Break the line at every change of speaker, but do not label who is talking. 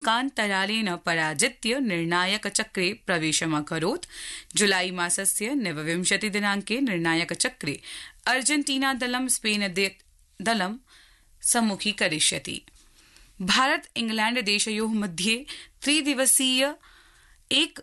अंकान्तरालेन पराजित्य निर्णायकचक्रे प्रवेशमकरोत्। जुलाई मासस्य 29 दिनांके निर्णायकचक्रे अर्जेन्टीना दलं स्पेन दलं सम्मुखीकरिष्यति। भारत इंग्लैंड देशयोः मध्ये त्रिदिवसीय एक